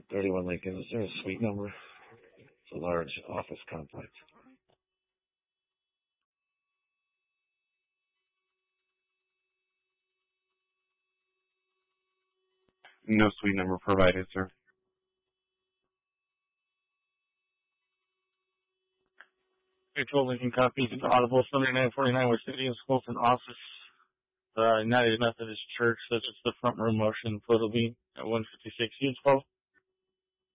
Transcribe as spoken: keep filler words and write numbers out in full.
thirty-one Lincoln. Is there a suite number? It's a large office complex. No suite number provided, sir. twelve Lincoln copies of Audible seventy-nine forty-nine West City and School from office. Uh, United Methodist Church, such as the front row motion, photo B at one fifty-six Hughes twelve.